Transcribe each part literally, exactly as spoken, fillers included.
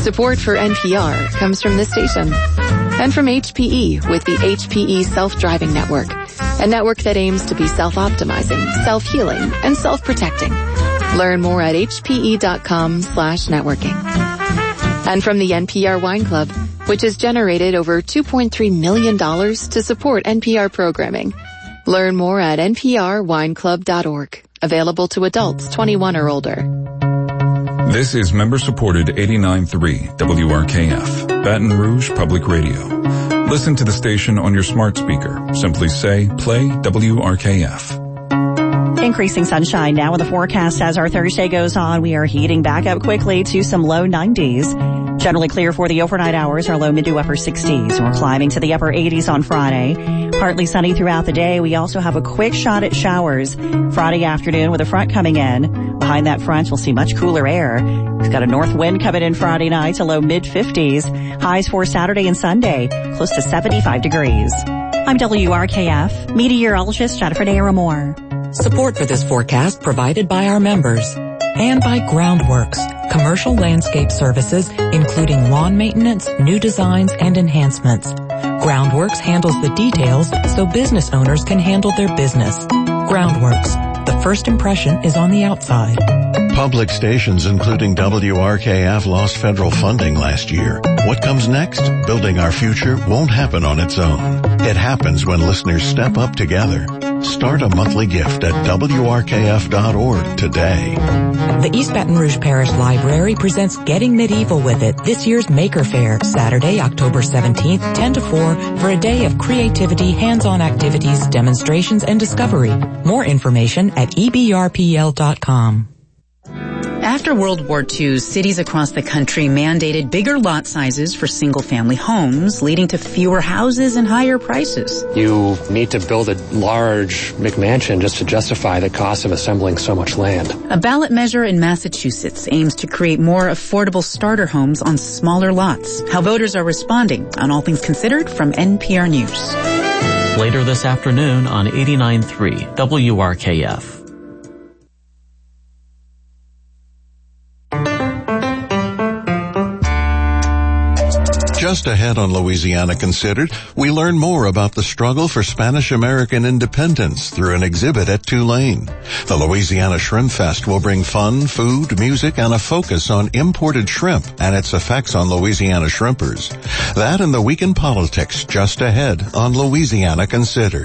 Support for N P R comes from this station and from H P E with the H P E Self-Driving Network, a network that aims to be self-optimizing, self-healing, and self-protecting. Learn more at hpe.com slash networking. And from the N P R Wine Club, which has generated over two point three million dollars to support N P R programming. Learn more at n p r wine club dot org. Available to adults twenty-one or older. This is member-supported eighty-nine point three W R K F, Baton Rouge Public Radio. Listen to the station on your smart speaker. Simply say, play W R K F. Increasing sunshine now in the forecast as our Thursday goes on. We are heating back up quickly to some low nineties. Generally clear for the overnight hours, our low mid to upper sixties. We're climbing to the upper eighties on Friday. Partly sunny throughout the day. We also have a quick shot at showers Friday afternoon with a front coming in. Behind that front, we'll see much cooler air. We've got a north wind coming in Friday night to low mid fifties. Highs for Saturday and Sunday, close to seventy-five degrees. I'm W R K F meteorologist Jennifer Naramore. Support for this forecast provided by our members and by Groundworks, commercial landscape services, including lawn maintenance, new designs, and enhancements. Groundworks handles the details so business owners can handle their business. Groundworks, the first impression is on the outside. Public stations, including W R K F, lost federal funding last year. What comes next? Building our future won't happen on its own. It happens when listeners step up together. Start a monthly gift at W R K F dot org today. The East Baton Rouge Parish Library presents Getting Medieval with It, this year's Maker Fair, Saturday, October seventeenth, ten to four, for a day of creativity, hands-on activities, demonstrations, and discovery. More information at E B R P L dot com. After World War Two, cities across the country mandated bigger lot sizes for single-family homes, leading to fewer houses and higher prices. You need to build a large McMansion just to justify the cost of assembling so much land. A ballot measure in Massachusetts aims to create more affordable starter homes on smaller lots. How voters are responding on All Things Considered from N P R News. Later this afternoon on eighty-nine point three W R K F. Just ahead on Louisiana Considered, we learn more about the struggle for Spanish-American independence through an exhibit at Tulane. The Louisiana Shrimp Fest will bring fun, food, music, and a focus on imported shrimp and its effects on Louisiana shrimpers. That and the week in politics just ahead on Louisiana Considered.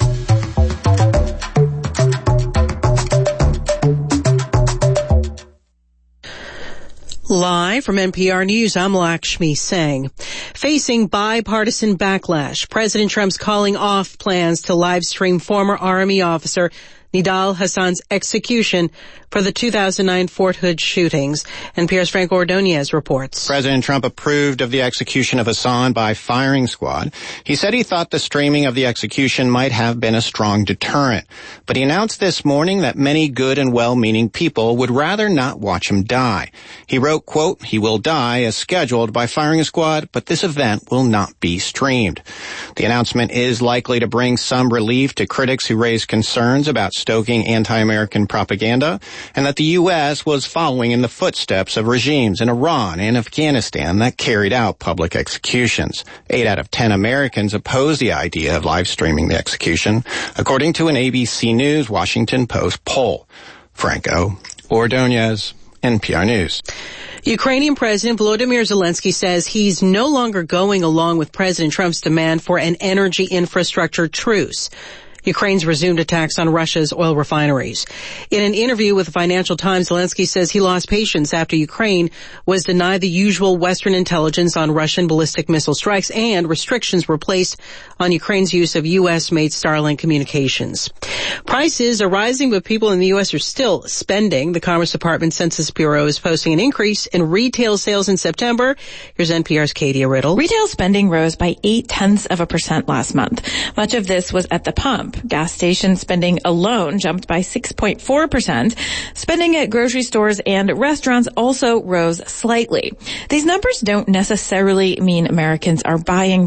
Live from N P R News, I'm Lakshmi Singh. Facing bipartisan backlash, President Trump's calling off plans to live stream former Army officer Nidal Hassan's execution for the two thousand nine Fort Hood shootings. N P R's Frank Ordonez reports. President Trump approved of the execution of Hassan by firing squad. He said he thought the streaming of the execution might have been a strong deterrent. But he announced this morning that many good and well-meaning people would rather not watch him die. He wrote, quote, "He will die as scheduled by firing squad, but this event will not be streamed." The announcement is likely to bring some relief to critics who raise concerns about stoking anti-American propaganda, and that the U S was following in the footsteps of regimes in Iran and Afghanistan that carried out public executions. Eight out of ten Americans oppose the idea of live streaming the execution, according to an A B C News Washington Post poll. Franco Ordonez, N P R News. Ukrainian President Volodymyr Zelensky says he's no longer going along with President Trump's demand for an energy infrastructure truce. Ukraine's resumed attacks on Russia's oil refineries. In an interview with the Financial Times, Zelensky says he lost patience after Ukraine was denied the usual Western intelligence on Russian ballistic missile strikes, and restrictions were placed on Ukraine's use of U S-made Starlink communications. Prices are rising, but people in the U S are still spending. The Commerce Department Census Bureau is posting an increase in retail sales in September. Here's N P R's Katie Riddle. Retail spending rose by eight tenths of a percent last month. Much of this was at the pump. Gas station spending alone jumped by six point four percent. Spending at grocery stores and restaurants also rose slightly. These numbers don't necessarily mean Americans are buying more.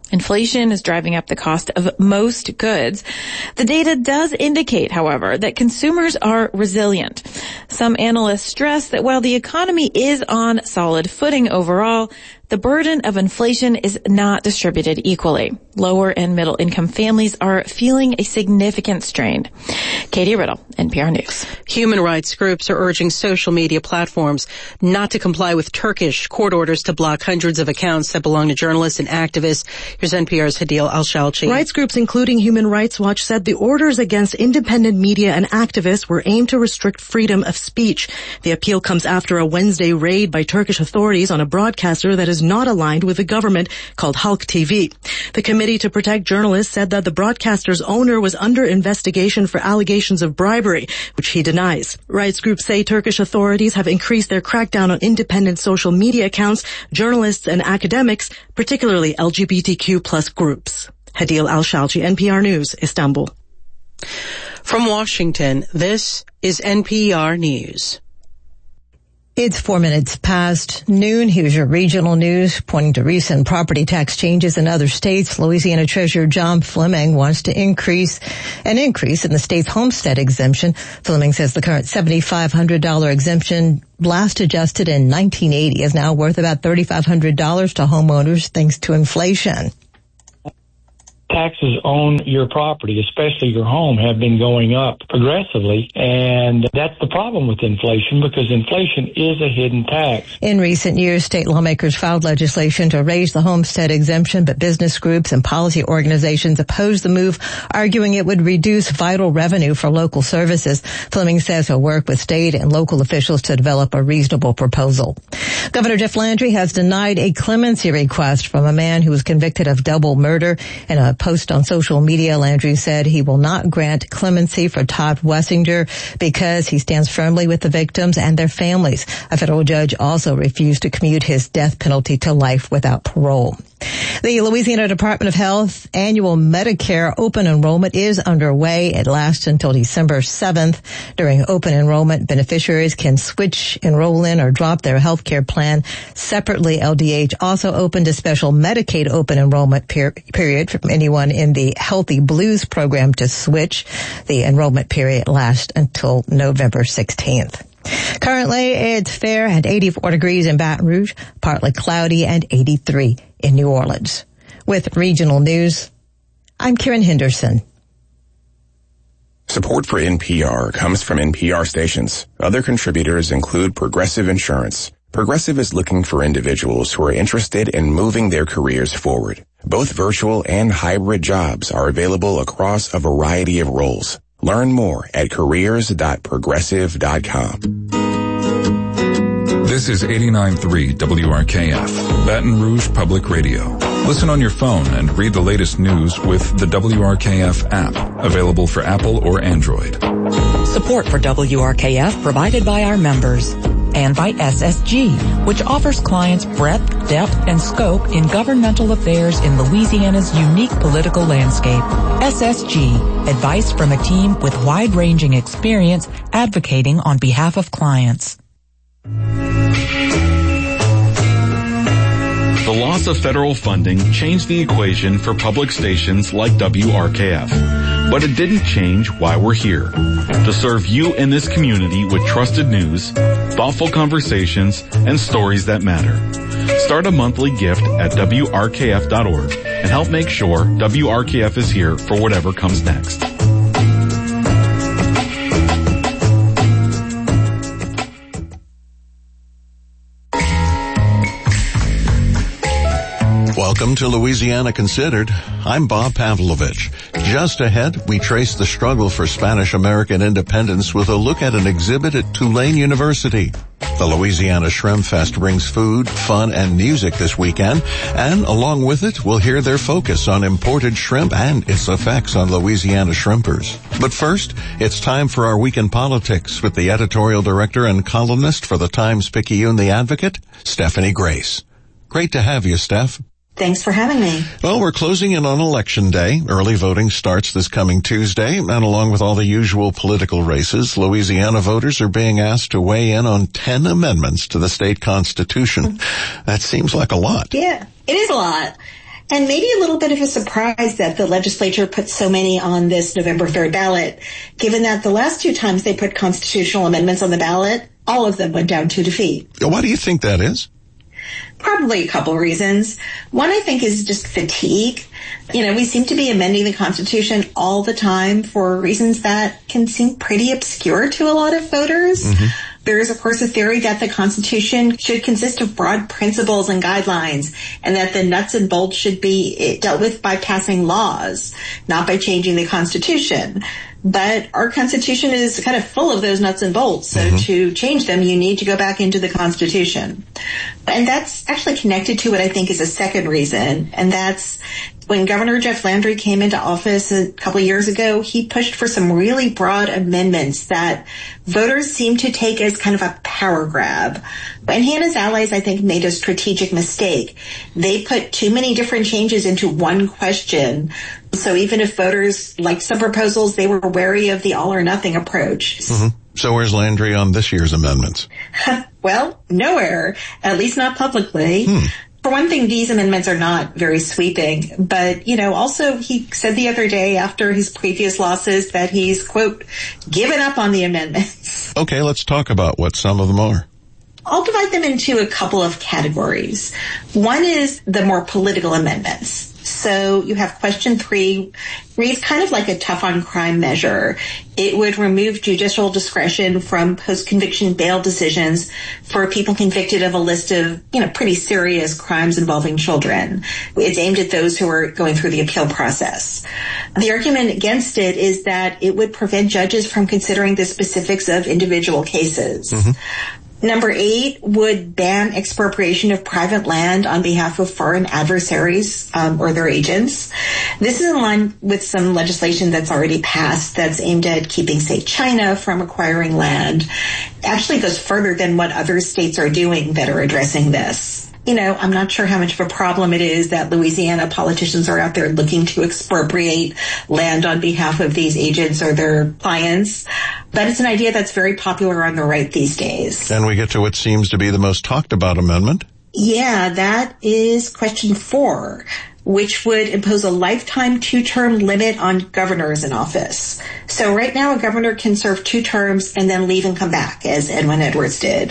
Inflation is driving up the cost of most goods. The data does indicate, however, that consumers are resilient. Some analysts stress that while the economy is on solid footing overall, the burden of inflation is not distributed equally. Lower and middle income families are feeling a significant strain. Katie Riddle, N P R News. Human rights groups are urging social media platforms not to comply with Turkish court orders to block hundreds of accounts that belong to journalists and activists. Here's N P R's Hadil Al-Shalchi. Rights groups including Human Rights Watch said the orders against independent media and activists were aimed to restrict freedom of speech. The appeal comes after a Wednesday raid by Turkish authorities on a broadcaster that is not aligned with the government called Halk T V. The Committee to Protect Journalists said that the broadcaster's owner was under investigation for allegations of bribery, which he denies. Rights groups say Turkish authorities have increased their crackdown on independent social media accounts, journalists and academics, particularly L G B T Q plus groups. Hadil Al-Shalchi, N P R News, Istanbul. From Washington, this is N P R News. It's four minutes past noon. Here's your regional news. Pointing to recent property tax changes in other states, Louisiana Treasurer John Fleming wants to increase an increase in the state's homestead exemption. Fleming says the current seven thousand five hundred dollars exemption, last adjusted in nineteen eighty, is now worth about three thousand five hundred dollars to homeowners thanks to inflation. Taxes on your property, especially your home, have been going up progressively, and that's the problem with inflation, because inflation is a hidden tax. In recent years, state lawmakers filed legislation to raise the homestead exemption, but business groups and policy organizations opposed the move, arguing it would reduce vital revenue for local services. Fleming says he'll work with state and local officials to develop a reasonable proposal. Governor Jeff Landry has denied a clemency request from a man who was convicted of double murder. In a post on social media, Landry said he will not grant clemency for Todd Wessinger because he stands firmly with the victims and their families. A federal judge also refused to commute his death penalty to life without parole. The Louisiana Department of Health annual Medicare open enrollment is underway. It lasts until December seventh. During open enrollment, beneficiaries can switch, enroll in, or drop their health care plan separately. L D H also opened a special Medicaid open enrollment per- period from anyone in the Healthy Blues program to switch. The enrollment period lasts until November sixteenth. Currently, it's fair and eighty-four degrees in Baton Rouge, partly cloudy, and eighty-three in New Orleans. With regional news, I'm Karen Henderson. Support for N P R comes from N P R stations. Other contributors include Progressive Insurance. Progressive is looking for individuals who are interested in moving their careers forward. Both virtual and hybrid jobs are available across a variety of roles. Learn more at careers dot progressive dot com. This is eighty-nine point three W R K F, Baton Rouge Public Radio. Listen on your phone and read the latest news with the W R K F app, available for Apple or Android. Support for W R K F provided by our members and by S S G, which offers clients breadth, depth, and scope in governmental affairs in Louisiana's unique political landscape. S S G, advice from a team with wide-ranging experience advocating on behalf of clients. The loss of federal funding changed the equation for public stations like W R K F. But it didn't change why we're here. To serve you and this community with trusted news, thoughtful conversations, and stories that matter. Start a monthly gift at W R K F dot org and help make sure W R K F is here for whatever comes next. Welcome to Louisiana Considered. I'm Bob Pavlovich. Just ahead, we trace the struggle for Spanish-American independence with a look at an exhibit at Tulane University. The Louisiana Shrimp Fest brings food, fun, and music this weekend, and along with it, we'll hear their focus on imported shrimp and its effects on Louisiana shrimpers. But first, it's time for our Week in Politics with the editorial director and columnist for the Times-Picayune The Advocate, Stephanie Grace. Great to have you, Steph. Thanks for having me. Well, we're closing in on Election Day. Early voting starts this coming Tuesday, and along with all the usual political races, Louisiana voters are being asked to weigh in on ten amendments to the state constitution. That seems like a lot. Yeah, it is a lot. And maybe a little bit of a surprise that the legislature put so many on this November third ballot, given that the last two times they put constitutional amendments on the ballot, all of them went down to defeat. Why do you think that is? Probably a couple of reasons. One, I think, is just fatigue. You know, we seem to be amending the Constitution all the time for reasons that can seem pretty obscure to a lot of voters. Mm-hmm. There is, of course, a theory that the Constitution should consist of broad principles and guidelines, and that the nuts and bolts should be dealt with by passing laws, not by changing the Constitution. But our Constitution is kind of full of those nuts and bolts, so mm-hmm. to change them, you need to go back into the Constitution. And that's actually connected to what I think is a second reason, and that's when Governor Jeff Landry came into office a couple of years ago, he pushed for some really broad amendments that voters seem to take as kind of a power grab. And he and his allies, I think, made a strategic mistake. They put too many different changes into one question. So even if voters liked some proposals, they were wary of the all or nothing approach. Mm-hmm. So where's Landry on this year's amendments? Well, nowhere, at least not publicly. Hmm. For one thing, these amendments are not very sweeping, but, you know, also he said the other day after his previous losses that he's, quote, given up on the amendments. Okay, let's talk about what some of them are. I'll divide them into a couple of categories. One is the more political amendments. So you have question three, reads kind of like a tough on crime measure. It would remove judicial discretion from post-conviction bail decisions for people convicted of a list of, you know, pretty serious crimes involving children. It's aimed at those who are going through the appeal process. The argument against it is that it would prevent judges from considering the specifics of individual cases. Mm-hmm. Number eight would ban expropriation of private land on behalf of foreign adversaries um, or their agents. This is in line with some legislation that's already passed that's aimed at keeping, say, China from acquiring land. It actually goes further than what other states are doing that are addressing this. You know, I'm not sure how much of a problem it is that Louisiana politicians are out there looking to expropriate land on behalf of these agents or their clients, but it's an idea that's very popular on the right these days. And we get to what seems to be the most talked about amendment. Yeah, that is question four, which would impose a lifetime two-term limit on governors in office. So right now a governor can serve two terms and then leave and come back, as Edwin Edwards did.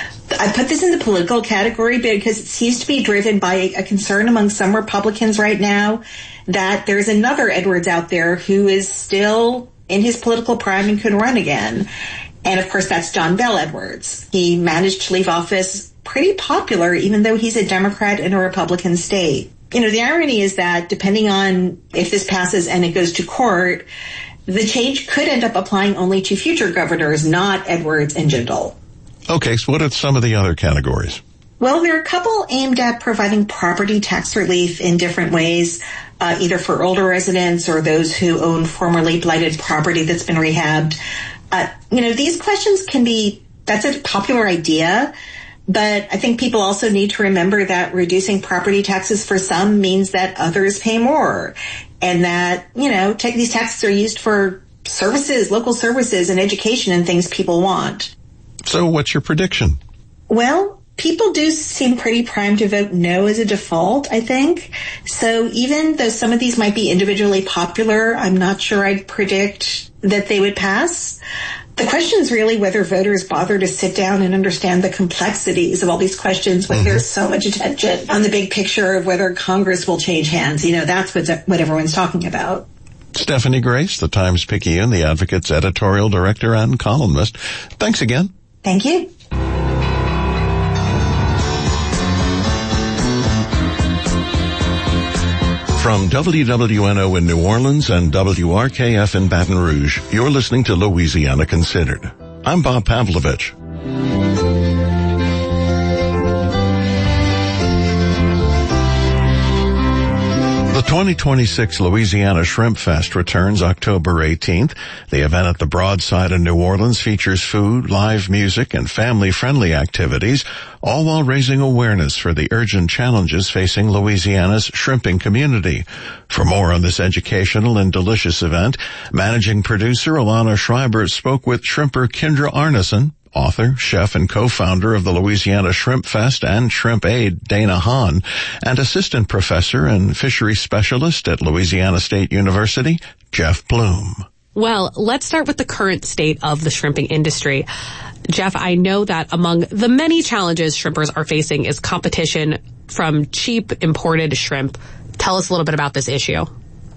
I put this in the political category because it seems to be driven by a concern among some Republicans right now that there's another Edwards out there who is still in his political prime and could run again. And of course, that's John Bel Edwards. He managed to leave office pretty popular, even though he's a Democrat in a Republican state. You know, the irony is that depending on if this passes and it goes to court, the change could end up applying only to future governors, not Edwards and Jindal. Okay, so what are some of the other categories? Well, there are a couple aimed at providing property tax relief in different ways, uh, either for older residents or those who own formerly blighted property that's been rehabbed. Uh, you know, these questions can be, that's a popular idea, but I think people also need to remember that reducing property taxes for some means that others pay more, and that, you know, take, these taxes are used for services, local services and education and things people want. So what's your prediction? Well, people do seem pretty primed to vote no as a default, I think. So even though some of these might be individually popular, I'm not sure I'd predict that they would pass. The question is really whether voters bother to sit down and understand the complexities of all these questions when mm-hmm. there's so much attention on the big picture of whether Congress will change hands. You know, that's what's, what everyone's talking about. Stephanie Grace, the Times-Picayune, the Advocate's editorial director and columnist. Thanks again. Thank you. From W W N O in New Orleans and W R K F in Baton Rouge, you're listening to Louisiana Considered. I'm Bob Pavlovich. The twenty twenty-six Louisiana Shrimp Fest returns October eighteenth. The event at the Broadside in New Orleans features food, live music, and family-friendly activities, all while raising awareness for the urgent challenges facing Louisiana's shrimping community. For more on this educational and delicious event, managing producer Alana Schreiber spoke with shrimper Kendra Arneson, author, chef, and co-founder of the Louisiana Shrimp Fest and Shrimp Aid, Dana Hahn, and assistant professor and fishery specialist at Louisiana State University, Jeff Bloom. Well, let's start with the current state of the shrimping industry. Jeff, I know that among the many challenges shrimpers are facing is competition from cheap imported shrimp. Tell us a little bit about this issue.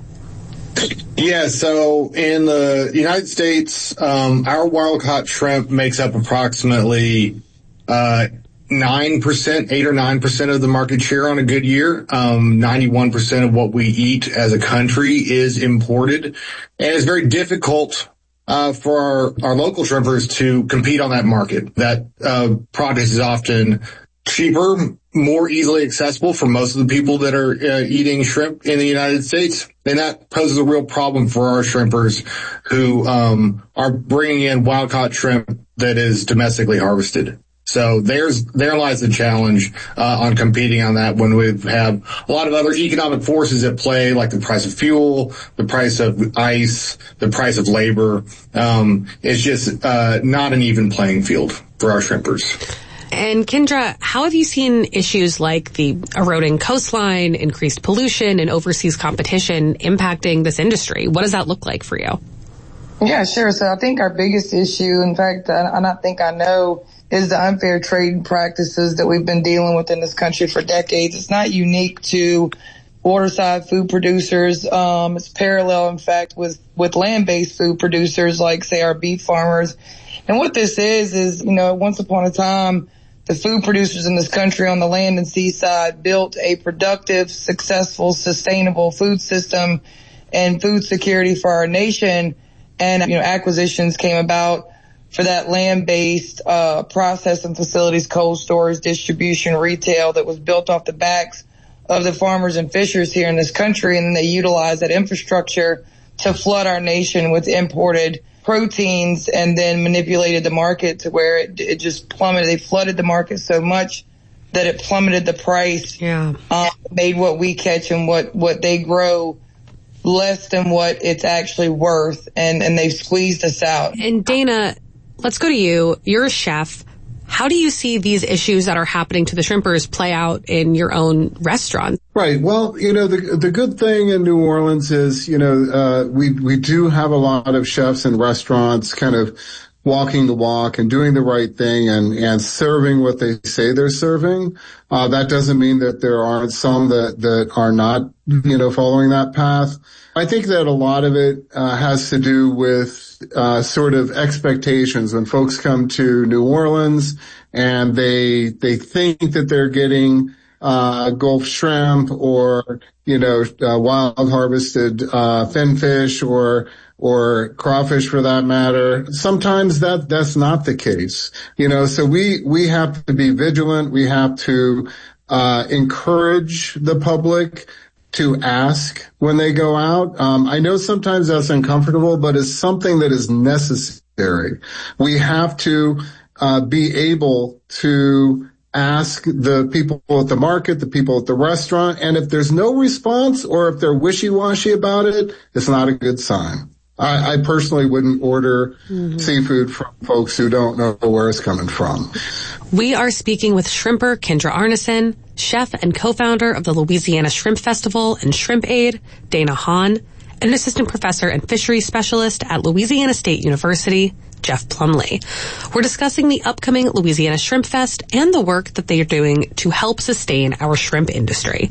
Yeah, so in the United States, um, our wild-caught shrimp makes up approximately uh, nine percent, eight or nine percent of the market share on a good year. Um, ninety-one percent of what we eat as a country is imported. And it's very difficult uh, for our, our local shrimpers to compete on that market. That uh, product is often cheaper, more easily accessible for most of the people that are uh, eating shrimp in the United States. And that poses a real problem for our shrimpers who um, are bringing in wild-caught shrimp that is domestically harvested. So there's there lies the challenge uh, on competing on that when we have a lot of other economic forces at play, like the price of fuel, the price of ice, the price of labor. Um, it's just uh, not an even playing field for our shrimpers. And Kendra, how have you seen issues like the eroding coastline, increased pollution, and overseas competition impacting this industry? What does that look like for you? Yeah, sure. So I think our biggest issue, in fact, and I think I know, is the unfair trade practices that we've been dealing with in this country for decades. It's not unique to waterside food producers. Um, it's parallel, in fact, with, with land-based food producers like, say, our beef farmers. And what this is, is, you know, once upon a time, the food producers in this country on the land and seaside built a productive, successful, sustainable food system and food security for our nation. And, you know, acquisitions came about for that land-based uh processing facilities, cold storage, distribution, retail that was built off the backs of the farmers and fishers here in this country. And then they utilized that infrastructure to flood our nation with imported proteins and then manipulated the market to where it, it just plummeted. They flooded the market so much that it plummeted the price. Yeah. Um, made what we catch and what, what they grow less than what it's actually worth. And, and they've squeezed us out. And Dana, let's go to you. You're a chef. How do you see these issues that are happening to the shrimpers play out in your own restaurant? Right. Well, you know, the the good thing in New Orleans is, you know, uh, we, we do have a lot of chefs and restaurants kind of walking the walk and doing the right thing and, and serving what they say they're serving. Uh, that doesn't mean that there aren't some that, that are not, you know, following that path. I think that a lot of it, uh, has to do with, uh, sort of expectations when folks come to New Orleans and they, they think that they're getting, uh, Gulf shrimp or, you know, uh, wild harvested, uh, finfish or, or crawfish for that matter. Sometimes that, that's not the case. You know, so we, we have to be vigilant. We have to, uh, encourage the public to ask when they go out. Um, I know sometimes that's uncomfortable, but it's something that is necessary. We have to, uh, be able to ask the people at the market, the people at the restaurant, and if there's no response or if they're wishy-washy about it, it's not a good sign. I, I personally wouldn't order mm-hmm. seafood from folks who don't know where it's coming from. We are speaking with shrimper Kendra Arneson, chef and co-founder of the Louisiana Shrimp Festival and Shrimp Aid, Dana Hahn, and an assistant professor and fisheries specialist at Louisiana State University, Jeff Plumley. We're discussing the upcoming Louisiana Shrimp Fest and the work that they are doing to help sustain our shrimp industry.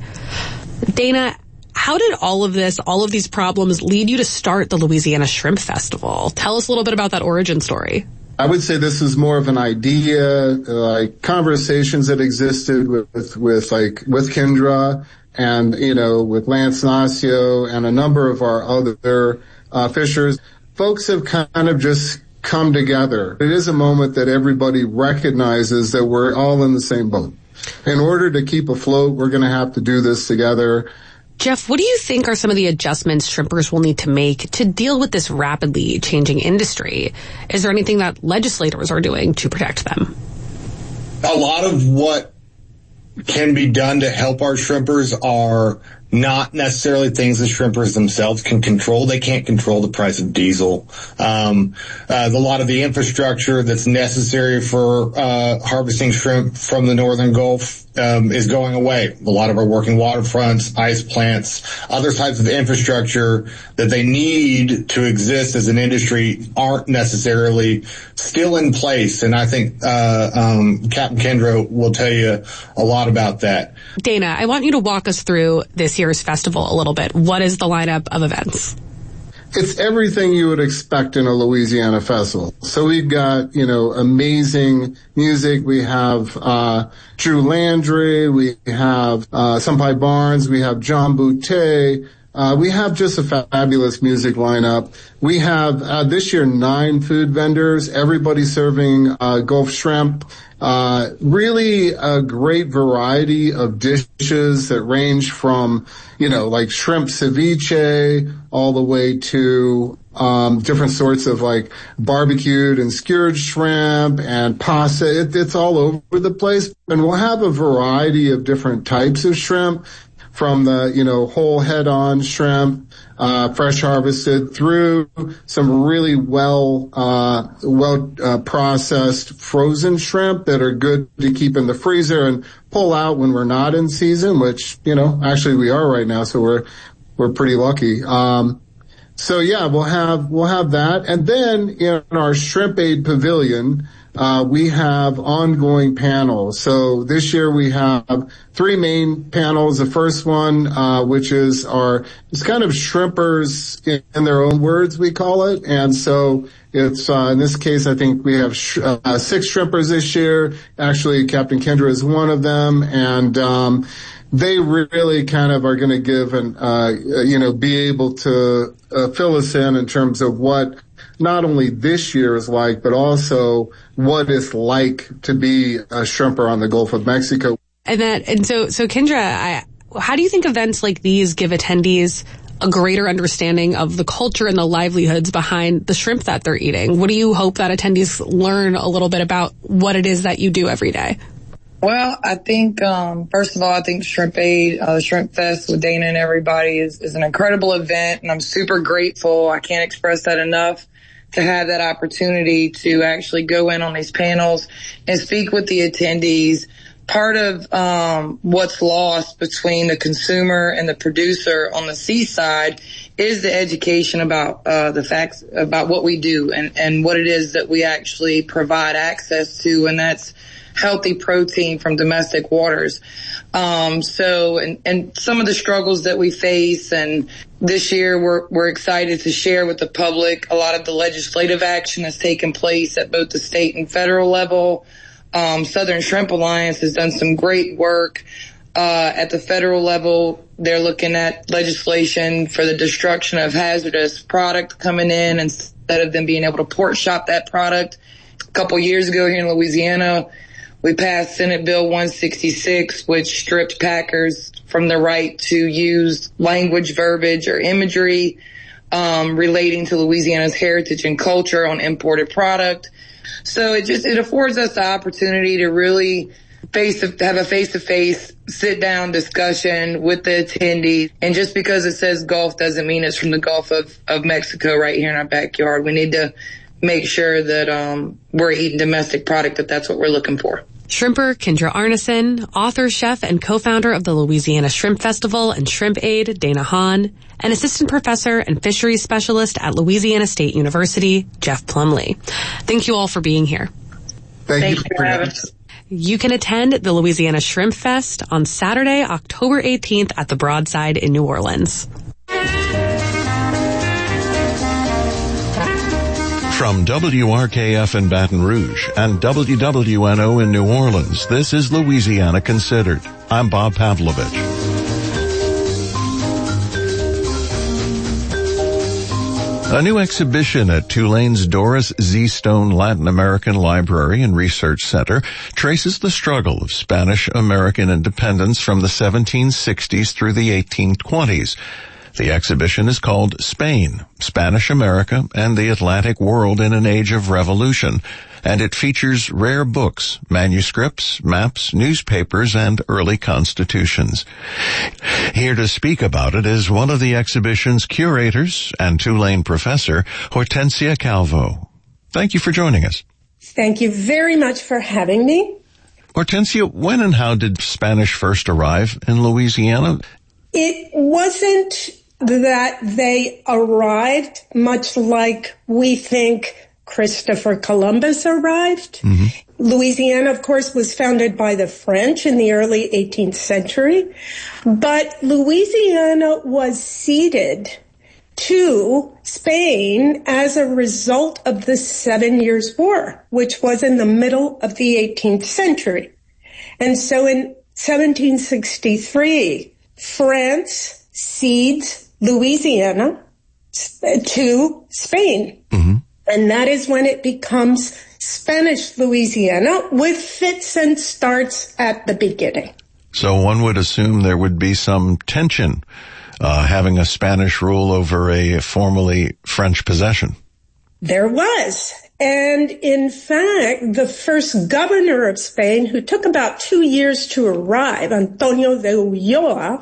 Dana, how did all of this, all of these problems lead you to start the Louisiana Shrimp Festival? Tell us a little bit about that origin story. I would say this is more of an idea, like conversations that existed with, with, with like, with Kendra and, you know, with Lance Nacio and a number of our other, uh, fishers. Folks have kind of just come together. It is a moment that everybody recognizes that we're all in the same boat. In order to keep afloat, we're going to have to do this together. Jeff, what do you think are some of the adjustments shrimpers will need to make to deal with this rapidly changing industry? Is there anything that legislators are doing to protect them? A lot of what can be done to help our shrimpers are not necessarily things the shrimpers themselves can control. They can't control the price of diesel. Um, uh, a lot of the infrastructure that's necessary for uh, harvesting shrimp from the northern Gulf um, is going away. A lot of our working waterfronts, ice plants, other types of infrastructure that they need to exist as an industry aren't necessarily still in place. And I think uh, um, Captain Kendra will tell you a lot about that. Dana, I want you to walk us through this year's festival a little bit. What is the lineup of events? It's everything you would expect in a Louisiana festival. So we've got, you know, amazing music. We have uh Drew Landry. We have uh Senpai Barnes. We have John Boutte. Uh, we have just a fabulous music lineup. We have uh, this year nine food vendors, everybody serving uh, Gulf shrimp. Uh, really a great variety of dishes that range from, you know, like shrimp ceviche all the way to um different sorts of like barbecued and skewered shrimp and pasta. It, it's all over the place. And we'll have a variety of different types of shrimp, from the, you know, whole head-on shrimp, uh, fresh harvested, through some really well, uh, well, uh, processed frozen shrimp that are good to keep in the freezer and pull out when we're not in season, which, you know, actually we are right now, so we're, we're pretty lucky. Um, so yeah, we'll have, we'll have that. And then in our Shrimp Aid Pavilion, Uh, we have ongoing panels. So this year we have three main panels. The first one, uh, which is our, it's kind of shrimpers in, in their own words, we call it. And so it's, uh, in this case, I think we have sh- uh, six shrimpers this year. Actually, Captain Kendra is one of them. And, um, they really kind of are going to give and, uh, you know, be able to uh, fill us in in terms of what not only this year is like, but also what it's like to be a shrimper on the Gulf of Mexico. And that, and so, so Kendra, I, how do you think events like these give attendees a greater understanding of the culture and the livelihoods behind the shrimp that they're eating? What do you hope that attendees learn a little bit about what it is that you do every day? Well, I think, um, first of all, I think Shrimp Aid, uh, Shrimp Fest with Dana and everybody is, is an incredible event, and I'm super grateful. I can't express that enough to have that opportunity to actually go in on these panels and speak with the attendees. Part of, um, what's lost between the consumer and the producer on the seaside is the education about, uh, the facts about what we do and, and what it is that we actually provide access to, and that's healthy protein from domestic waters. Um, so, and, and some of the struggles that we face, and this year we're, we're excited to share with the public a lot of the legislative action that's taken place at both the state and federal level. Um, Southern Shrimp Alliance has done some great work, uh, at the federal level. They're looking at legislation for the destruction of hazardous product coming in instead of them being able to port shop that product. A couple years ago here in Louisiana, we passed Senate Bill one sixty-six, which stripped packers from the right to use language, verbiage, or imagery um, relating to Louisiana's heritage and culture on imported product. So it just it affords us the opportunity to really face have a face-to-face, sit-down discussion with the attendees. And just because it says Gulf doesn't mean it's from the Gulf of, of Mexico right here in our backyard. We need to make sure that um we're eating domestic product, that that's what we're looking for. Shrimper Kendra Arneson, author, chef, and co-founder of the Louisiana Shrimp Festival and Shrimp Aid, Dana Hahn, and assistant professor and fisheries specialist at Louisiana State University, Jeff Plumley. Thank you all for being here. Thank, Thank you you for having us. You can attend the Louisiana Shrimp Fest on Saturday, October eighteenth at the Broadside in New Orleans. From W R K F in Baton Rouge and W W N O in New Orleans, this is Louisiana Considered. I'm Bob Pavlovich. A new exhibition at Tulane's Doris Z. Stone Latin American Library and Research Center traces the struggle of Spanish American independence from the seventeen sixties through the eighteen twenties. The exhibition is called Spain, Spanish America, and the Atlantic World in an Age of Revolution, and it features rare books, manuscripts, maps, newspapers, and early constitutions. Here to speak about it is one of the exhibition's curators and Tulane professor, Hortensia Calvo. Thank you for joining us. Thank you very much for having me. Hortensia, when and how did Spanish first arrive in Louisiana? It wasn't that they arrived much like we think Christopher Columbus arrived. Mm-hmm. Louisiana, of course, was founded by the French in the early eighteenth century, but Louisiana was ceded to Spain as a result of the Seven Years' War, which was in the middle of the eighteenth century. And so in seventeen sixty-three, France cedes Louisiana to Spain. Mm-hmm. And that is when it becomes Spanish Louisiana, with fits and starts at the beginning. So one would assume there would be some tension uh, having a Spanish rule over a formerly French possession. There was. And in fact, the first governor of Spain, who took about two years to arrive, Antonio de Ulloa,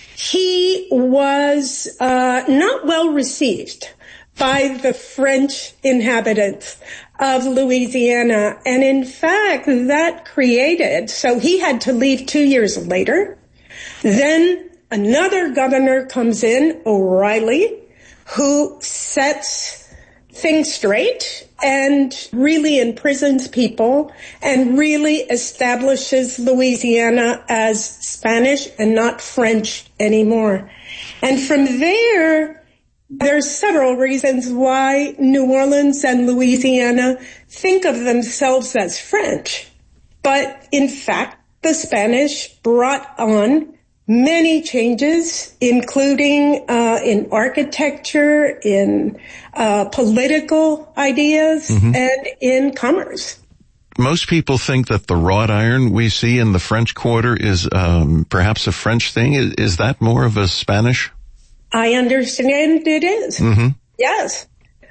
he was uh not well received by the French inhabitants of Louisiana. And in fact, that created, so he had to leave two years later. Then another governor comes in, O'Reilly, who sets things straight and really imprisons people and really establishes Louisiana as Spanish and not French anymore. And from there, there's several reasons why New Orleans and Louisiana think of themselves as French. But in fact, the Spanish brought on many changes, including uh in architecture, in uh political ideas, mm-hmm. and in commerce. Most people think that the wrought iron we see in the French Quarter is um perhaps a French thing. Is, is that more of a Spanish? I understand it is. Mm-hmm. Yes.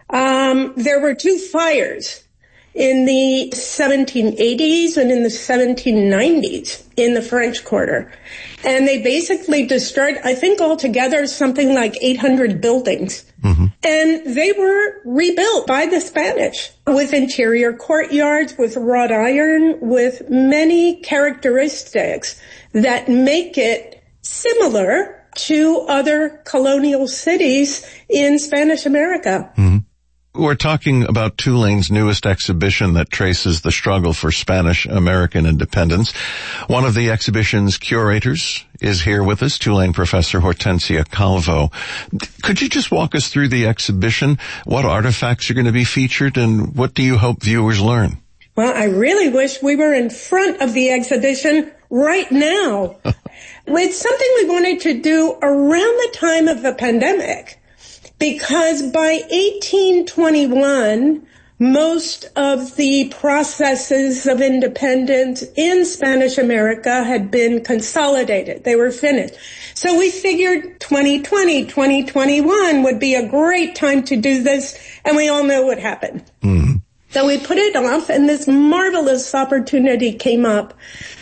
Um there were two fires in the seventeen eighties and in the seventeen nineties in the French Quarter. And they basically destroyed, I think altogether, something like eight hundred buildings. Mm-hmm. And they were rebuilt by the Spanish with interior courtyards, with wrought iron, with many characteristics that make it similar to other colonial cities in Spanish America. Mm-hmm. We're talking about Tulane's newest exhibition that traces the struggle for Spanish American independence. One of the exhibition's curators is here with us, Tulane professor Hortensia Calvo. Could you just walk us through the exhibition? What artifacts are going to be featured, and what do you hope viewers learn? Well, I really wish we were in front of the exhibition right now. It's something we wanted to do around the time of the pandemic. Because by eighteen twenty-one, most of the processes of independence in Spanish America had been consolidated. They were finished. So we figured twenty twenty, twenty twenty-one would be a great time to do this, and we all know what happened. Mm. So we put it off, and this marvelous opportunity came up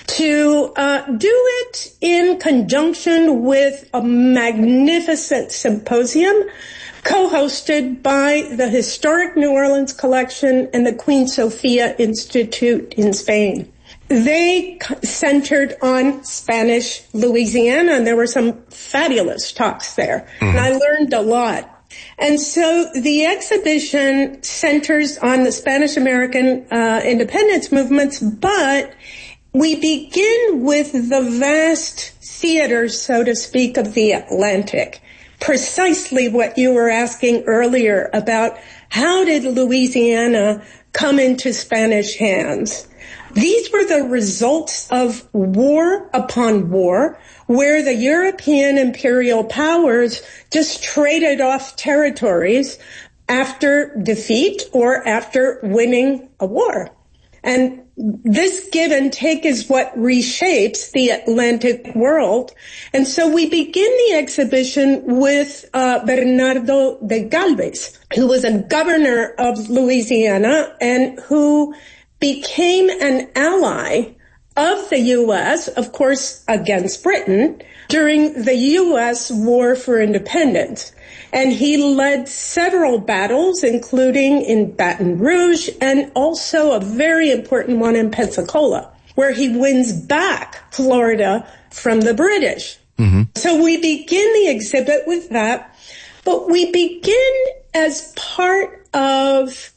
to uh do it in conjunction with a magnificent symposium co-hosted by the Historic New Orleans Collection and the Queen Sofia Institute in Spain. They centered on Spanish Louisiana, and there were some fabulous talks there. Mm-hmm. And I learned a lot. And so the exhibition centers on the Spanish American uh, independence movements, but we begin with the vast theater, so to speak, of the Atlantic. Precisely what you were asking earlier about how did Louisiana come into Spanish hands. These were the results of war upon war, where the European imperial powers just traded off territories after defeat or after winning a war. And this give and take is what reshapes the Atlantic world. And so we begin the exhibition with uh, Bernardo de Galvez, who was a governor of Louisiana and who became an ally of the U S, of course, against Britain, during the U S War for Independence. And he led several battles, including in Baton Rouge and also a very important one in Pensacola, where he wins back Florida from the British. Mm-hmm. So we begin the exhibit with that, but we begin as part of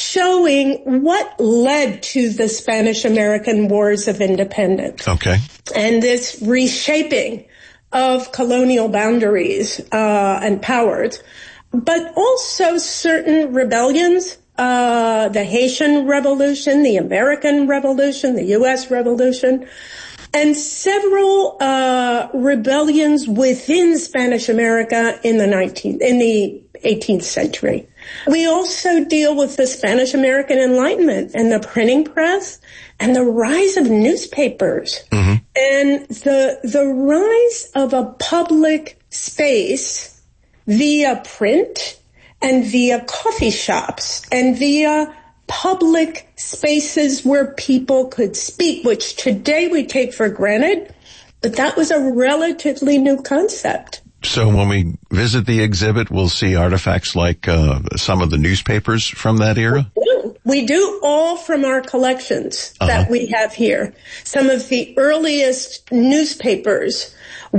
showing what led to the Spanish-American Wars of Independence. Okay. And this reshaping of colonial boundaries uh, and powers, but also certain rebellions, uh, the Haitian Revolution, the American Revolution, the U S Revolution, and several uh, rebellions within Spanish America in the nineteenth, in the eighteenth century. We also deal with the Spanish American Enlightenment and the printing press and the rise of newspapers. Mm-hmm. And the the rise of a public space via print and via coffee shops and via public spaces where people could speak, which today we take for granted, but that was a relatively new concept. So when we visit the exhibit, we'll see artifacts like uh, some of the newspapers from that era? We do, we do all from our collections uh-huh. that we have here. Some of the earliest newspapers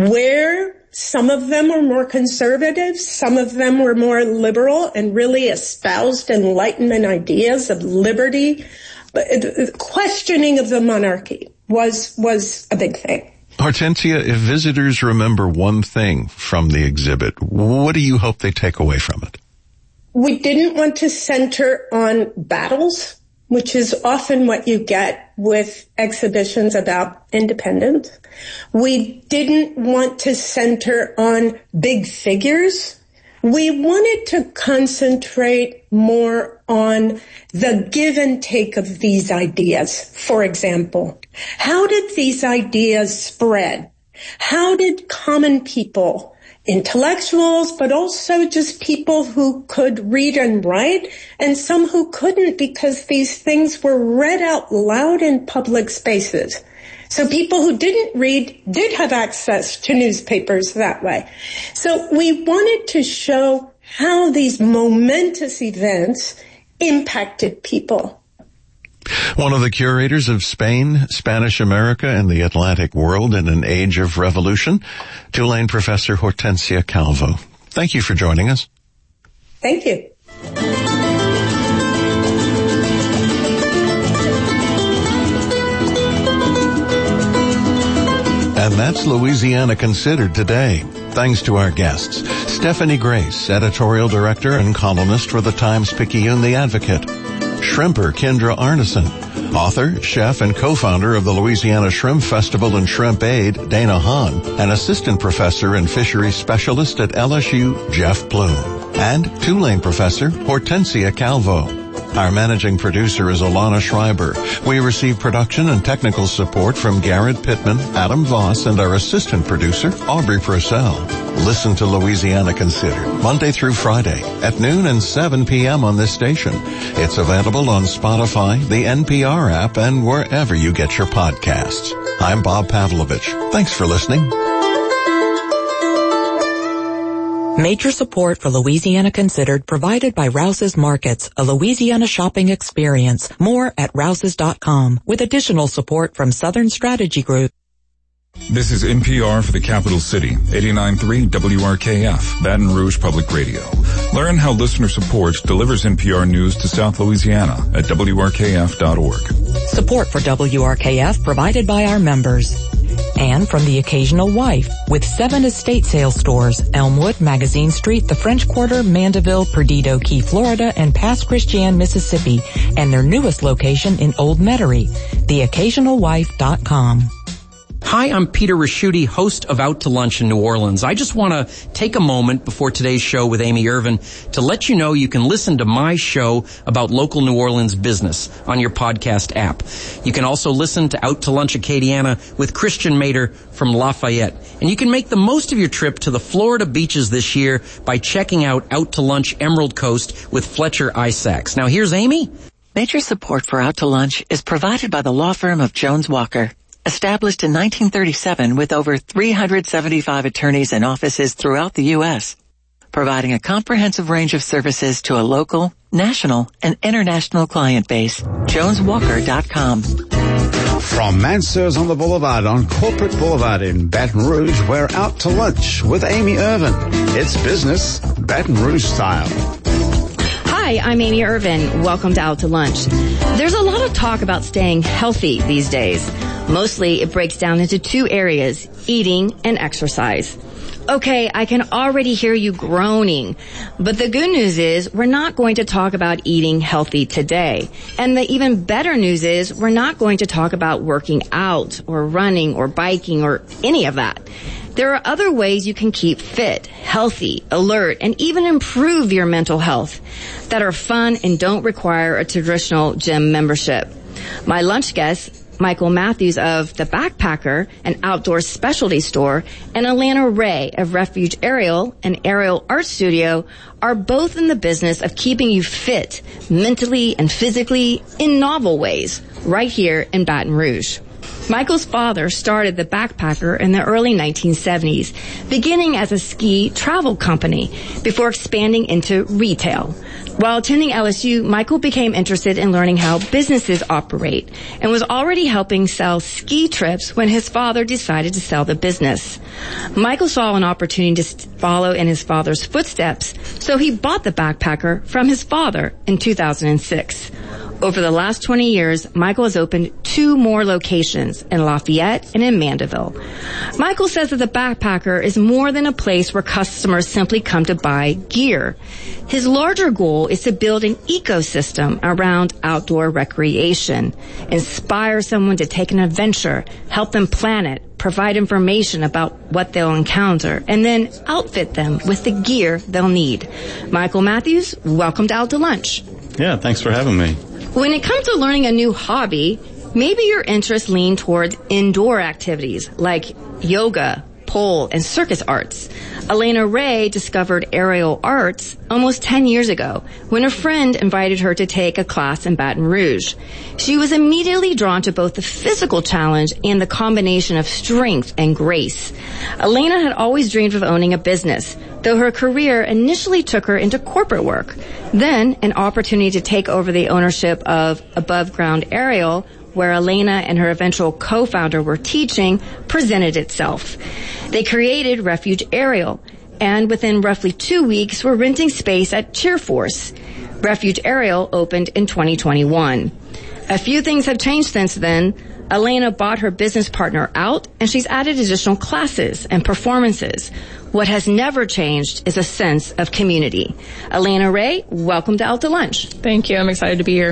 where some of them were more conservative, some of them were more liberal and really espoused Enlightenment ideas of liberty. But questioning of the monarchy was was a big thing. Hortensia, if visitors remember one thing from the exhibit, what do you hope they take away from it? We didn't want to center on battles, which is often what you get with exhibitions about independence. We didn't want to center on big figures. We wanted to concentrate more on the give and take of these ideas. For example, how did these ideas spread? How did common people, intellectuals, but also just people who could read and write, and some who couldn't because these things were read out loud in public spaces. So people who didn't read did have access to newspapers that way. So we wanted to show how these momentous events impacted people. One of the curators of Spain, Spanish America, and the Atlantic world in an age of revolution, Tulane Professor Hortensia Calvo. Thank you for joining us. Thank you. And that's Louisiana Considered today. Thanks to our guests, Stephanie Grace, editorial director and columnist for the Times-Picayune The Advocate; Shrimper Kendra Arneson; author, chef, and co-founder of the Louisiana Shrimp Festival and Shrimp Aid, Dana Hahn; and assistant professor and fisheries specialist at L S U, Jeff Plume; and Tulane professor Hortensia Calvo. Our managing producer is Alana Schreiber. We receive production and technical support from Garrett Pittman, Adam Voss, and our assistant producer, Aubrey Purcell. Listen to Louisiana Considered Monday through Friday at noon and seven p.m. on this station. It's available on Spotify, the N P R app, and wherever you get your podcasts. I'm Bob Pavlovich. Thanks for listening. Major support for Louisiana Considered provided by Rouse's Markets, a Louisiana shopping experience. More at rouses dot com, with additional support from Southern Strategy Group. This is N P R for the capital city, eighty-nine point three W R K F, Baton Rouge Public Radio. Learn how listener support delivers N P R news to South Louisiana at W R K F dot org. Support for W R K F provided by our members. And from The Occasional Wife, with seven estate sale stores, Elmwood, Magazine Street, the French Quarter, Mandeville, Perdido Key, Florida, and Pass Christian, Mississippi, and their newest location in Old Metairie, the occasional wife dot com. Hi, I'm Peter Raschuti, host of Out to Lunch in New Orleans. I just want to take a moment before today's show with Amy Irvin to let you know you can listen to my show about local New Orleans business on your podcast app. You can also listen to Out to Lunch Acadiana with Christian Mater from Lafayette. And you can make the most of your trip to the Florida beaches this year by checking out Out to Lunch Emerald Coast with Fletcher Isaacs. Now here's Amy. Major support for Out to Lunch is provided by the law firm of Jones Walker. Established in nineteen thirty-seven with over three hundred seventy-five attorneys and offices throughout the U S, providing a comprehensive range of services to a local, national, and international client base. Jones Walker dot com. From Mansur's on the Boulevard on Corporate Boulevard in Baton Rouge, we're Out to Lunch with Amy Irvin. It's business, Baton Rouge style. Hi, I'm Amy Irvin. Welcome to Out to Lunch. There's a lot of talk about staying healthy these days. Mostly it breaks down into two areas, eating and exercise. Okay, I can already hear you groaning, but the good news is we're not going to talk about eating healthy today. And the even better news is we're not going to talk about working out or running or biking or any of that. There are other ways you can keep fit, healthy, alert, and even improve your mental health that are fun and don't require a traditional gym membership. My lunch guest, Michael Matthews of The Backpacker, an outdoor specialty store, and Alana Ray of Refuge Aerial, an aerial art studio, are both in the business of keeping you fit, mentally and physically, in novel ways, right here in Baton Rouge. Michael's father started The Backpacker in the early nineteen seventies, beginning as a ski travel company before expanding into retail. While attending L S U, Michael became interested in learning how businesses operate and was already helping sell ski trips when his father decided to sell the business. Michael saw an opportunity to follow in his father's footsteps, so he bought The Backpacker from his father in two thousand six. Over the last twenty years, Michael has opened two more locations in Lafayette and in Mandeville. Michael says that The Backpacker is more than a place where customers simply come to buy gear. His larger goal is to build an ecosystem around outdoor recreation, inspire someone to take an adventure, help them plan it, provide information about what they'll encounter, and then outfit them with the gear they'll need. Michael Matthews, welcome to Out to Lunch. Yeah, thanks for having me. When it comes to learning a new hobby, maybe your interests lean toward indoor activities like yoga, pole, and circus arts. Alana Ray discovered aerial arts almost ten years ago when a friend invited her to take a class in Baton Rouge. She was immediately drawn to both the physical challenge and the combination of strength and grace. Alana had always dreamed of owning a business, though her career initially took her into corporate work. Then, an opportunity to take over the ownership of Above Ground Aerial, where Alana and her eventual co-founder were teaching, presented itself. They created Refuge Aerial, and within roughly two weeks were renting space at Cheerforce. Refuge Aerial opened in twenty twenty-one. A few things have changed since then. Alana bought her business partner out, and she's added additional classes and performances. What has never changed is a sense of community. Alana Ray, welcome to Out to Lunch. Thank you. I'm excited to be here.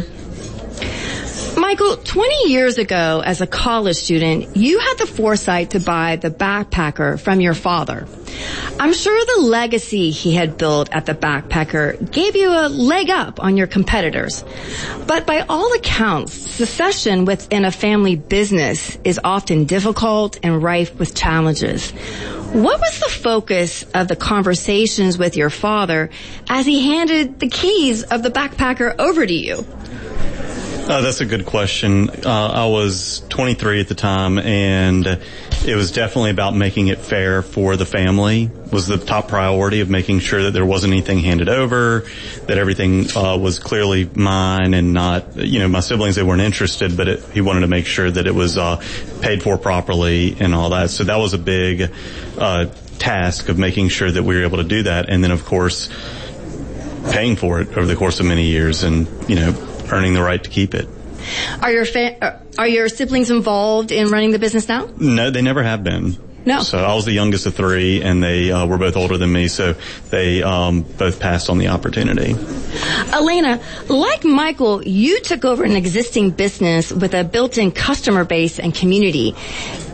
Michael, twenty years ago, as a college student, you had the foresight to buy The Backpacker from your father. I'm sure the legacy he had built at The Backpacker gave you a leg up on your competitors. But by all accounts, succession within a family business is often difficult and rife with challenges. What was the focus of the conversations with your father as he handed the keys of The Backpacker over to you? Uh, that's a good question. Uh, I was twenty-three at the time, and it was definitely about making it fair for the family. Was the top priority of making sure that there wasn't anything handed over, that everything uh, was clearly mine and not, you know, my siblings, they weren't interested, but it, he wanted to make sure that it was uh, paid for properly and all that. So that was a big uh, task of making sure that we were able to do that. And then, of course, paying for it over the course of many years and, you know, earning the right to keep it. Are your fa- are your siblings involved in running the business now? No, they never have been. No. So I was the youngest of three, and they uh, were both older than me, so they um, both passed on the opportunity. Alana, like Michael, you took over an existing business with a built-in customer base and community.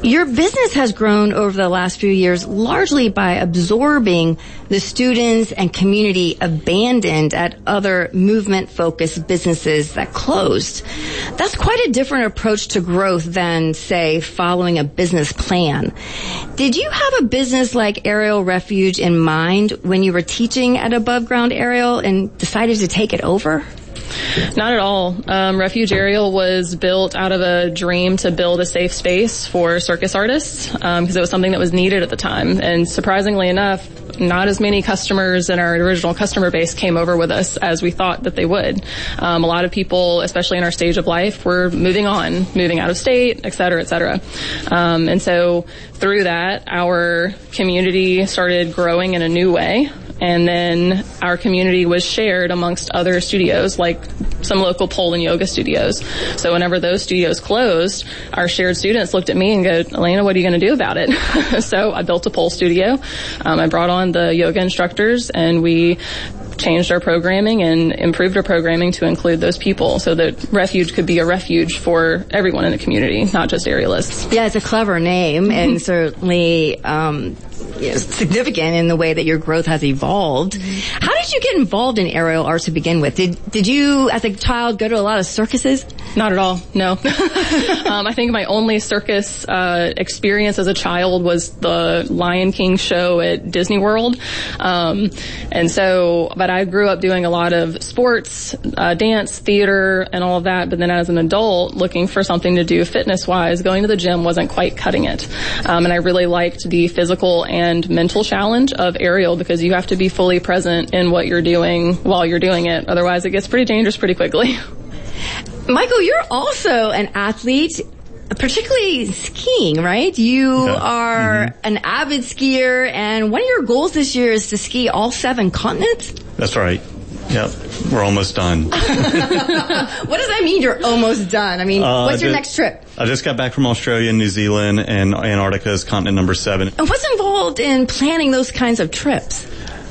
Your business has grown over the last few years largely by absorbing the students and community abandoned at other movement-focused businesses that closed. That's quite a different approach to growth than, say, following a business plan. Did you have a business like Aerial Refuge in mind when you were teaching at Above Ground Aerial and decided to take it over? Not at all. Um, Refuge Aerial was built out of a dream to build a safe space for circus artists because um, it was something that was needed at the time. And surprisingly enough, not as many customers in our original customer base came over with us as we thought that they would. Um, a lot of people, especially in our stage of life, were moving on, moving out of state, et cetera, et cetera. Um, and so through that, our community started growing in a new way. And then our community was shared amongst other studios, like some local pole and yoga studios. So whenever those studios closed, our shared students looked at me and go, Elena, what are you going to do about it? So I built a pole studio. Um, I brought on the yoga instructors, and we changed our programming and improved our programming to include those people so that Refuge could be a refuge for everyone in the community, not just aerialists. Yeah, it's a clever name and certainly um, you know, significant in the way that your growth has evolved. Mm-hmm. How did you get involved in aerial art to begin with? Did did you, as a child, go to a lot of circuses? Not at all, no. um, I think my only circus uh, experience as a child was the Lion King show at Disney World. Um, and so, but I grew up doing a lot of sports, uh, dance, theater, and all of that. But then as an adult, looking for something to do fitness-wise, going to the gym wasn't quite cutting it. Um, and I really liked the physical and mental challenge of aerial because you have to be fully present in what you're doing while you're doing it. Otherwise, it gets pretty dangerous pretty quickly. Michael, you're also an athlete, particularly skiing, right? You yeah. are mm-hmm. an avid skier, and one of your goals this year is to ski all seven continents? That's right. Yep. We're almost done. What does that mean, you're almost done? I mean, uh, what's your just, next trip? I just got back from Australia and New Zealand, and Antarctica is continent number seven. And what's involved in planning those kinds of trips?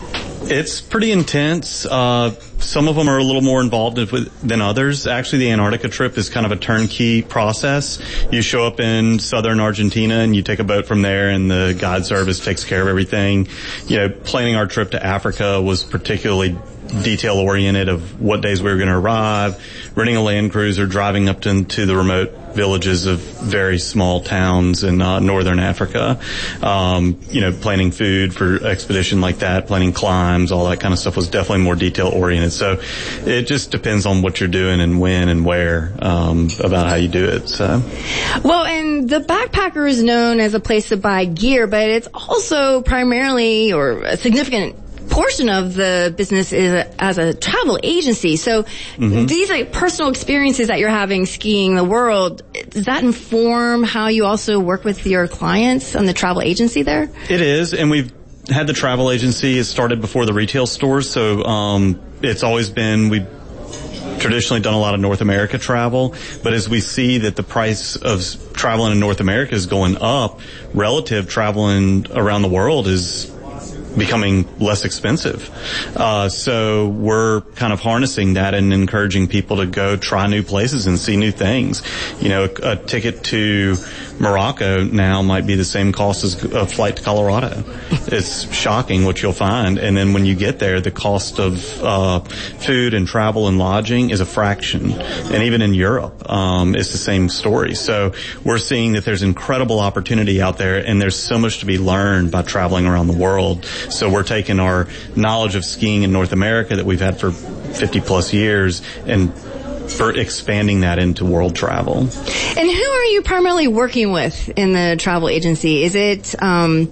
It's pretty intense. Uh, some of them are a little more involved than others. Actually, the Antarctica trip is kind of a turnkey process. You show up in southern Argentina and you take a boat from there, and the guide service takes care of everything. You know, planning our trip to Africa was particularly detail oriented of what days we were going to arrive, renting a Land Cruiser, driving up to, to the remote villages of very small towns in uh, northern Africa. Um, you know, planning food for expedition like that, planning climbs, all that kind of stuff was definitely more detail oriented. So it just depends on what you're doing and when and where um, about how you do it. So, well, and the Backpacker is known as a place to buy gear, but it's also primarily or a significant portion of the business is a, as a travel agency. So mm-hmm. these like personal experiences that you're having skiing the world, does that inform how you also work with your clients on the travel agency there? It is, and we've had the travel agency. It started before the retail stores, so um, it's always been, we've traditionally done a lot of North America travel, but as we see that the price of traveling in North America is going up, relative traveling around the world is becoming less expensive. Uh, so we're kind of harnessing that and encouraging people to go try new places and see new things. You know, a, a ticket to Morocco now might be the same cost as a flight to Colorado. It's shocking what you'll find. And then when you get there, the cost of uh, food and travel and lodging is a fraction. And even in Europe, um, it's the same story. So we're seeing that there's incredible opportunity out there, and there's so much to be learned by traveling around the world. So we're taking our knowledge of skiing in North America that we've had for fifty plus years and for expanding that into world travel. And who are you primarily working with in the travel agency? Is it um,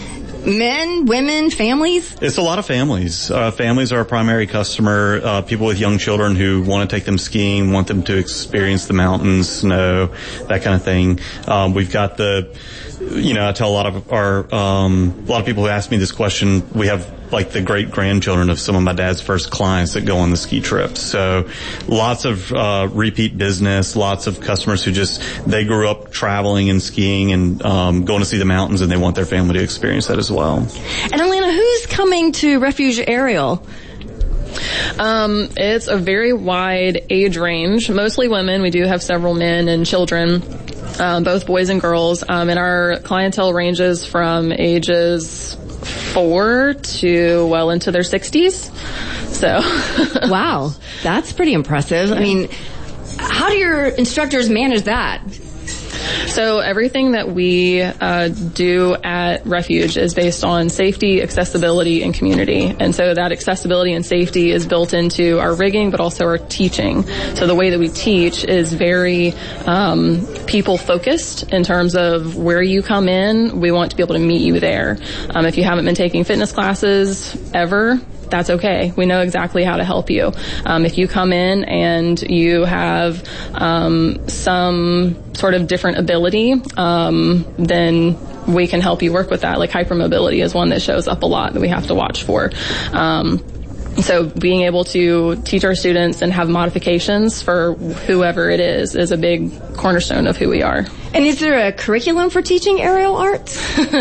men, women, families? It's a lot of families. Uh, families are our primary customer. Uh, people with young children who want to take them skiing, want them to experience the mountains, snow, that kind of thing. Um, we've got the, you know, I tell a lot of our, um, a lot of people who ask me this question, we have like the great grandchildren of some of my dad's first clients that go on the ski trips. So lots of, uh, repeat business, lots of customers who just, they grew up traveling and skiing and, um, going to see the mountains, and they want their family to experience that as well. And Elena, who's coming to Refuge Aerial? Um, it's a very wide age range, mostly women. We do have several men and children. um, both boys and girls. Um, and our clientele ranges from ages four to well into their sixties. So, wow, that's pretty impressive. I mean, how do your instructors manage that? So everything that we uh, do at Refuge is based on safety, accessibility, and community. And so that accessibility and safety is built into our rigging, but also our teaching. So the way that we teach is very um, people-focused in terms of where you come in. We want to be able to meet you there. Um, if you haven't been taking fitness classes ever, that's okay. We know exactly how to help you. Um, if you come in and you have um, some sort of different ability, um, then we can help you work with that. Like hypermobility is one that shows up a lot that we have to watch for. Um, so being able to teach our students and have modifications for whoever it is is a big cornerstone of who we are. And is there a curriculum for teaching aerial arts?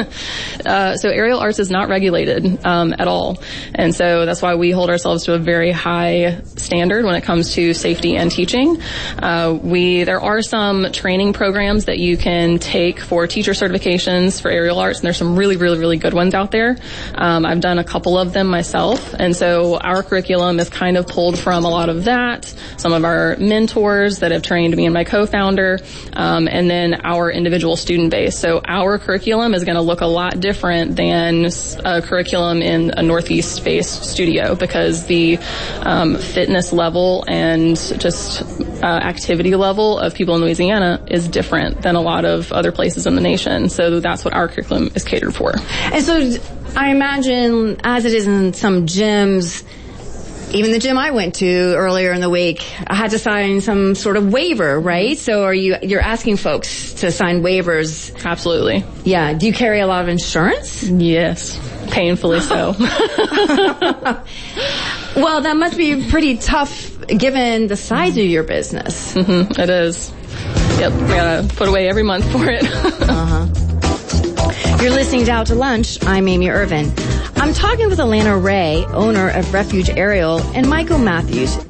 uh, so aerial arts is not regulated um, at all. And so that's why we hold ourselves to a very high standard when it comes to safety and teaching. Uh, we There are some training programs that you can take for teacher certifications for aerial arts, and there's some really, really, really good ones out there. Um, I've done a couple of them myself, and so our curriculum is kind of pulled from a lot of that, some of our mentors that have trained me and my co-founder, um, and then our individual student base. So our curriculum is going to look a lot different than a curriculum in a Northeast-based studio because the um, fitness level and just uh, activity level of people in Louisiana is different than a lot of other places in the nation. So that's what our curriculum is catered for. And so I imagine, as it is in some gyms, even the gym I went to earlier in the week, I had to sign some sort of waiver, right? So are you, you're asking folks to sign waivers? Absolutely. Yeah. Do you carry a lot of insurance? Yes. Painfully so. Well, that must be pretty tough given the size of your business. Mm-hmm. It is. Yep. We gotta put away every month for it. uh-huh. You're listening to Out to Lunch. I'm Amy Irvin. I'm talking with Alana Ray, owner of Refuge Aerial, and Michael Matthews,